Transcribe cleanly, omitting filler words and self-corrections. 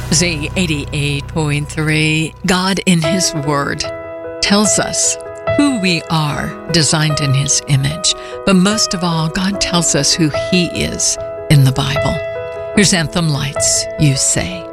Z88.3, God in His Word tells us who we are, designed in His image. But most of all, God tells us who He is in the Bible. Here's Anthem Lights, You Say.